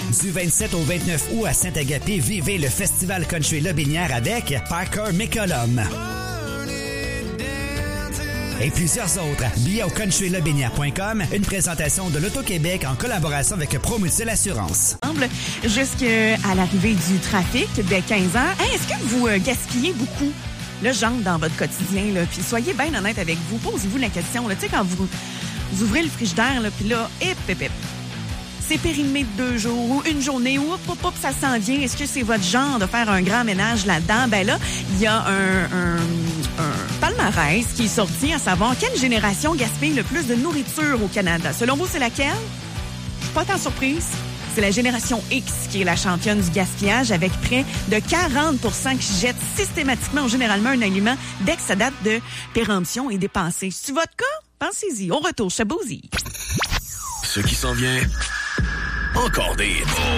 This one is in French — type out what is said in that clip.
Du 27 au 29 août à Saint-Agapé, vivez le Festival Country Lobinière avec Parker McCollum. Et plusieurs autres. Billets au countrylobinière.com, une présentation de l'Auto-Québec en collaboration avec ProMutuelle Assurance. Jusqu'à l'arrivée du trafic dès 15 heures. Hey, est-ce que vous gaspillez beaucoup le genre dans votre quotidien? Là? Puis soyez bien honnête avec vous. Posez-vous la question. Tu sais, quand vous ouvrez le frigidaire, là, puis là, c'est périmé de 2 jours ou une journée, ou hop, ça s'en vient. Est-ce que c'est votre genre de faire un grand ménage là-dedans? Ben là, il y a un palmarès qui est sorti à savoir quelle génération gaspille le plus de nourriture au Canada. Selon vous, c'est laquelle? Je suis pas tant surprise. C'est la génération X qui est la championne du gaspillage avec près de 40% qui jettent systématiquement ou généralement un aliment dès que sa date de péremption est dépassée. C'est votre cas? Pensez-y. Au retour, Chabouzi. Ce qui s'en vient, encore des...